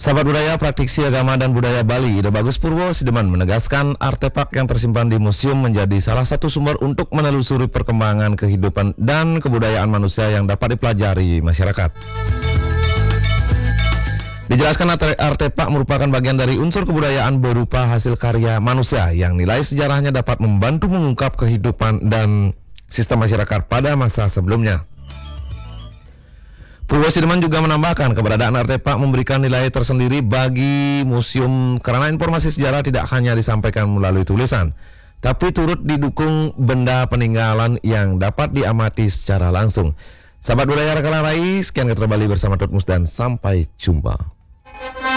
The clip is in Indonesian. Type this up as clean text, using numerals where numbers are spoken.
Sahabat budaya, praktisi agama dan budaya Bali, Ida Bagus Purwo Sideman menegaskan artefak yang tersimpan di museum menjadi salah satu sumber untuk menelusuri perkembangan kehidupan dan kebudayaan manusia yang dapat dipelajari masyarakat. Dijelaskan artefak merupakan bagian dari unsur kebudayaan berupa hasil karya manusia yang nilai sejarahnya dapat membantu mengungkap kehidupan dan sistem masyarakat pada masa sebelumnya. Purwo Sideman juga menambahkan keberadaan artefak memberikan nilai tersendiri bagi museum karena informasi sejarah tidak hanya disampaikan melalui tulisan, tapi turut didukung benda peninggalan yang dapat diamati secara langsung. Sahabat budaya Rakalarai, sekian Ketra Bali bersama Tutmus dan sampai jumpa.